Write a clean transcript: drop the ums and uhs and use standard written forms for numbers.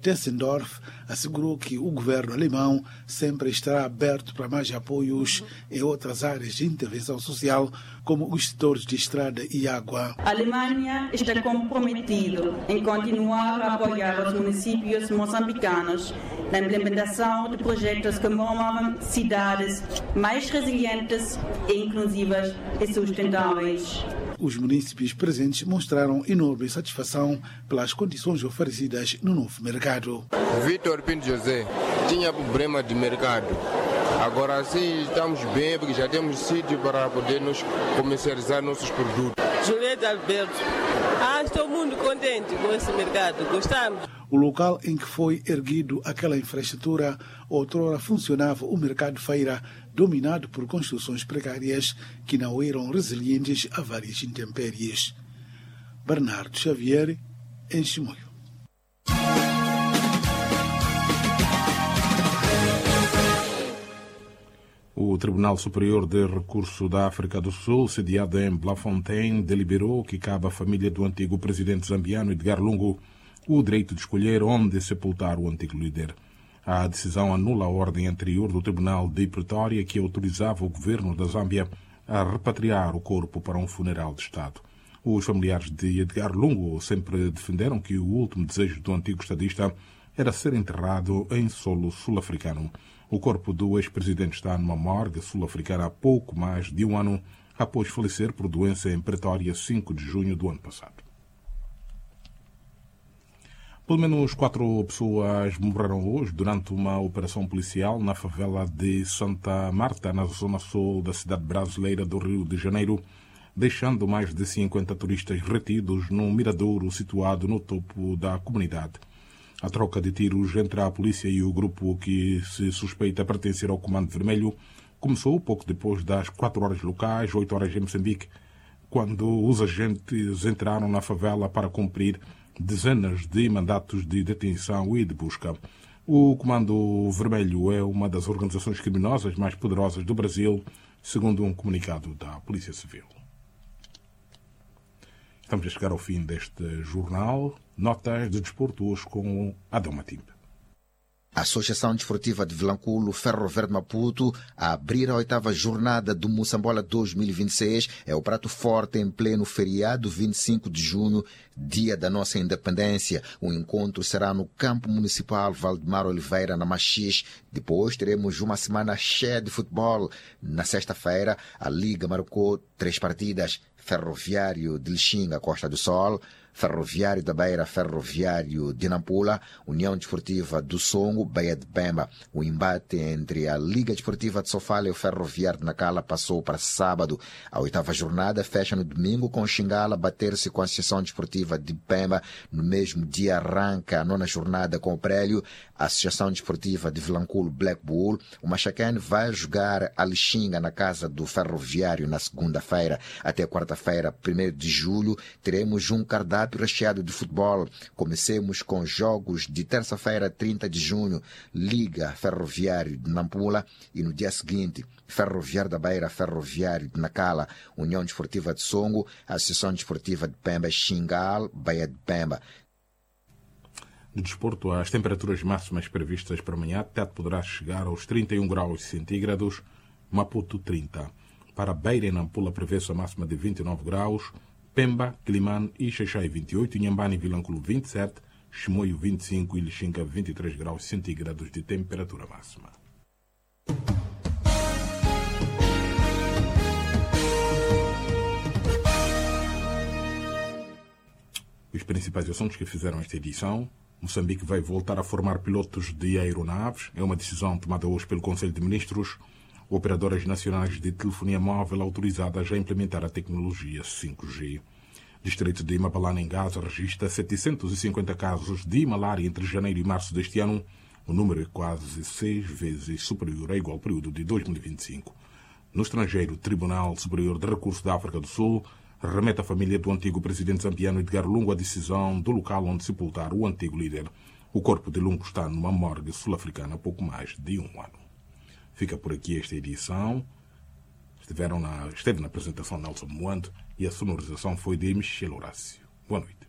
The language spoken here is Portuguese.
Tessendorf assegurou que o governo alemão sempre estará aberto para mais apoios em outras áreas de intervenção social, como os setores de estrada e água. A Alemanha está comprometida em continuar a apoiar os municípios moçambicanos na implementação de projetos que promovam cidades mais resilientes, inclusivas e sustentáveis. Os munícipes presentes mostraram enorme satisfação pelas condições oferecidas no novo mercado. Vitor Pinto José tinha problema de mercado. Agora sim estamos bem porque já temos sítio para podermos comercializar nossos produtos. Julieta Alberto, estou muito contente com esse mercado, gostamos. O local em que foi erguido aquela infraestrutura, outrora funcionava o mercado-feira, dominado por construções precárias que não eram resilientes a várias intempéries. Bernardo Xavier, em Chimoio. O Tribunal Superior de Recurso da África do Sul, sediado em Bloemfontein, deliberou que cabe à família do antigo presidente zambiano Edgar Lungu o direito de escolher onde sepultar o antigo líder. A decisão anula a ordem anterior do Tribunal de Pretória que autorizava o governo da Zâmbia a repatriar o corpo para um funeral de Estado. Os familiares de Edgar Lungu sempre defenderam que o último desejo do antigo estadista era ser enterrado em solo sul-africano. O corpo do ex-presidente está numa morgue sul-africana há pouco mais de um ano, após falecer por doença em Pretória 5 de junho do ano passado. Pelo menos 4 pessoas morreram hoje durante uma operação policial na favela de Santa Marta, na zona sul da cidade brasileira do Rio de Janeiro, deixando mais de 50 turistas retidos num miradouro situado no topo da comunidade. A troca de tiros entre a polícia e o grupo que se suspeita pertencer ao Comando Vermelho começou pouco depois das 4 horas locais, 8 horas em Moçambique, quando os agentes entraram na favela para cumprir dezenas de mandatos de detenção e de busca. O Comando Vermelho é uma das organizações criminosas mais poderosas do Brasil, segundo um comunicado da Polícia Civil. Estamos a chegar ao fim deste jornal. Notas de desporto hoje com Adão Matimbe. A Associação Desportiva de Vilanculo, Ferro Verde Maputo, a abrir a 8ª jornada do Moçambola 2026, é o prato forte em pleno feriado 25 de junho, dia da nossa independência. O encontro será no Campo Municipal Valdemar Oliveira, na Machis. Depois teremos uma semana cheia de futebol. Na sexta-feira, a Liga marcou 3 partidas. Ferroviário de Lixinga, Costa do Sol, Ferroviário da Beira, Ferroviário de Nampula, União Desportiva do Songo, Baía de Pemba. O embate entre a Liga Desportiva de Sofala e o Ferroviário de Nacala passou para sábado. A 8ª jornada fecha no domingo com Xingala bater-se com a Associação Desportiva de Pemba. No mesmo dia arranca a 9ª jornada com o Prélio. A Associação Desportiva de Vilanculo, Black Bull. O Machacane vai jogar a Lixinga na casa do Ferroviário na segunda-feira. Até quarta-feira, 1º de julho, teremos um cardápio recheado de futebol. Comecemos com jogos de terça-feira, 30 de junho, Liga Ferroviário de Nampula, e no dia seguinte, Ferroviário da Beira, Ferroviário de Nacala, União Desportiva de Songo, Associação Desportiva de Pemba, Xingal, Baía de Pemba. De desporto, as temperaturas máximas previstas para amanhã, Tete poderá chegar aos 31 graus centígrados, Maputo 30. Para Beira e Nampula prevê-se a máxima de 29 graus, Pemba, Quilimane e Xaixai 28, Inhambane e Vilanculo 27, Chimoio 25 e Lixinga 23 graus centígrados de temperatura máxima. Os principais assuntos que fizeram esta edição: Moçambique vai voltar a formar pilotos de aeronaves. É uma decisão tomada hoje pelo Conselho de Ministros. Operadoras nacionais de telefonia móvel autorizadas a implementar a tecnologia 5G. Distrito de Mabalane, em Gaza, registra 750 casos de malária entre janeiro e março deste ano. O número é quase 6 vezes superior ao igual período de 2025. No estrangeiro, o Tribunal Superior de Recurso da África do Sul remete à família do antigo presidente zambiano Edgar Lungu a decisão do local onde sepultar o antigo líder. O corpo de Lungu está numa morgue sul-africana há pouco mais de um ano. Fica por aqui esta edição. Esteve na apresentação Nelson Moando e a sonorização foi de Michel Horácio. Boa noite.